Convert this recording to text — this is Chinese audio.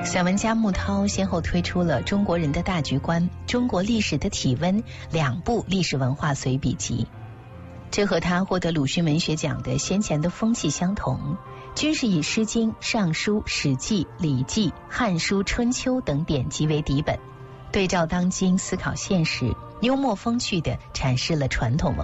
散文家穆涛先后推出了《中国人的大局观》《中国历史的体温》2部历史文化随笔集，这和他获得鲁迅文学奖的先前的风气相同，均是以《诗经》《尚书》《史记》《礼记》《汉书》《春秋》等典籍为底本，对照当今思考现实，幽默风趣地阐释了传统文